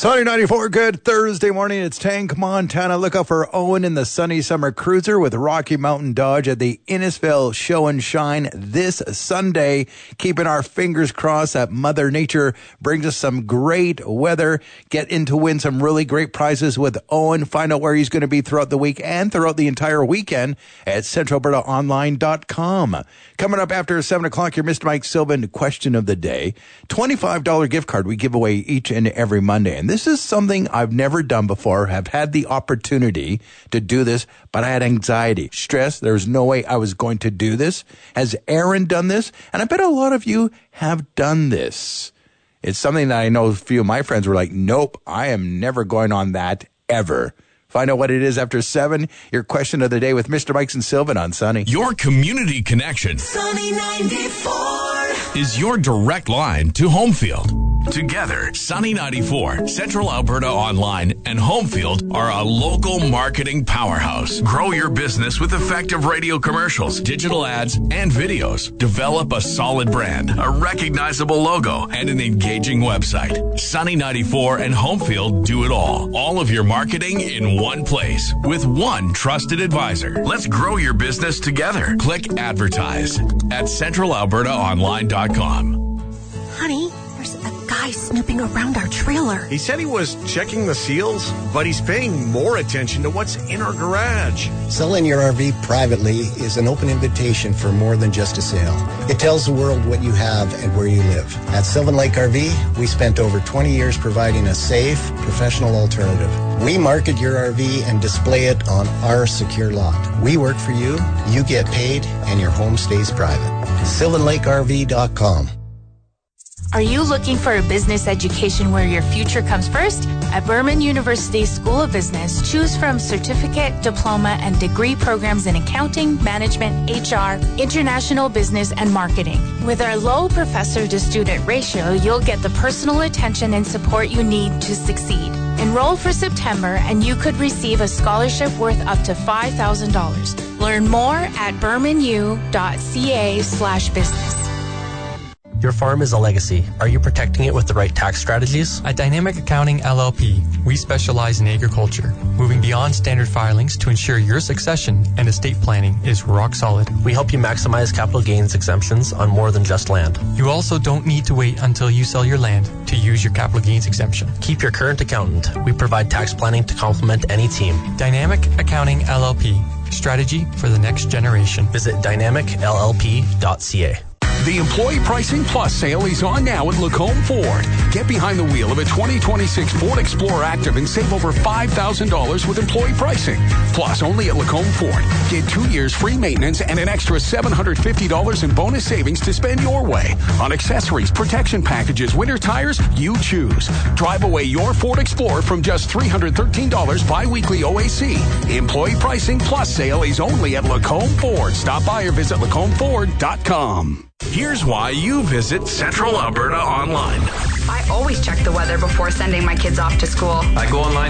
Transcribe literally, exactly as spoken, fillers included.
Sunny ninety-four, good Thursday morning. It's Tank, Montana. Look out for Owen in the sunny summer cruiser with Rocky Mountain Dodge at the Innisfil Show and Shine this Sunday. Keeping our fingers crossed that Mother Nature brings us some great weather. Get in to win some really great prizes with Owen. Find out where he's going to be throughout the week and throughout the entire weekend at central alberta online dot com. Coming up after seven o'clock, your Mister Mike Sylvan question of the day. twenty-five dollars gift card we give away each and every Monday. And this is something I've never done before. Have had the opportunity to do this, but I had anxiety, stress. There was no way I was going to do this. Has Aaron done this? And I bet a lot of you have done this. It's something that I know a few of my friends were like, nope, I am never going on that ever. Find out what it is after seven. Your question of the day with Mister Mike and Sylvan on Sunny. Your community connection. Sunny ninety-four is your direct line to Homefield. Together, Sunny ninety-four, Central Alberta Online, and Homefield are a local marketing powerhouse. Grow your business with effective radio commercials, digital ads, and videos. Develop a solid brand, a recognizable logo, and an engaging website. Sunny ninety-four and Homefield do it all. All of your marketing in one place with one trusted advisor. Let's grow your business together. Click advertise at central alberta online dot com. Honey, there's a guy snooping around our trailer. He said he was checking the seals, but he's paying more attention to what's in our garage. Selling your R V privately is an open invitation for more than just a sale. It tells the world what you have and where you live. At Sylvan Lake R V, we spent over twenty years providing a safe, professional alternative. We market your R V and display it on our secure lot. We work for you, you get paid, and your home stays private. sylvan lake r v dot com. Are you looking for a business education where your future comes first? At Berman University School of Business, choose from certificate, diploma, and degree programs in accounting, management, H R, international business, and marketing. With our low professor-to-student ratio, you'll get the personal attention and support you need to succeed. Enroll for September, and you could receive a scholarship worth up to five thousand dollars. Learn more at berman u dot c a slash business. Your farm is a legacy. Are you protecting it with the right tax strategies? At Dynamic Accounting L L P, we specialize in agriculture, moving beyond standard filings to ensure your succession and estate planning is rock solid. We help you maximize capital gains exemptions on more than just land. You also don't need to wait until you sell your land to use your capital gains exemption. Keep your current accountant. We provide tax planning to complement any team. Dynamic Accounting L L P, strategy for the next generation. Visit dynamic l l p dot c a. The Employee Pricing Plus sale is on now at Lacombe Ford. Get behind the wheel of a twenty twenty-six Ford Explorer Active and save over five thousand dollars with employee pricing. Plus, only at Lacombe Ford. Get two years free maintenance and an extra seven hundred fifty dollars in bonus savings to spend your way. On accessories, protection packages, winter tires, you choose. Drive away your Ford Explorer from just three hundred thirteen dollars bi-weekly O A C. Employee Pricing Plus sale is only at Lacombe Ford. Stop by or visit lacombe ford dot com. Here's why you visit Central Alberta Online. I always check the weather before sending my kids off to school. I go online